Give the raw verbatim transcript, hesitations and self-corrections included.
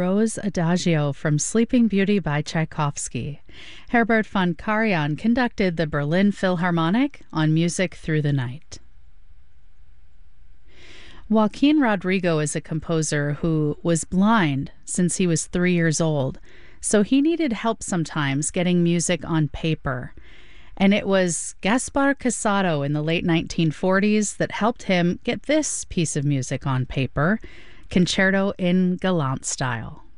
Rose Adagio from Sleeping Beauty by Tchaikovsky. Herbert von Karajan conducted the Berlin Philharmonic on Music Through the Night. Joaquin Rodrigo is a composer who was blind since he was three years old, so he needed help sometimes getting music on paper. And it was Gaspar Casado in the late nineteen forties that helped him get this piece of music on paper, Concerto in Galant style.